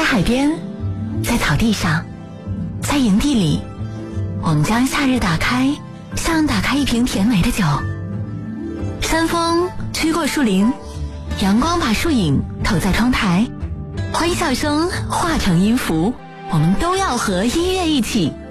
海边，在草地上，在营地里，我们将夏日打开，像打开一瓶甜美的酒。山风吹过树林，阳光把树影投在窗台，欢笑声化成音符，我们都要和音乐一起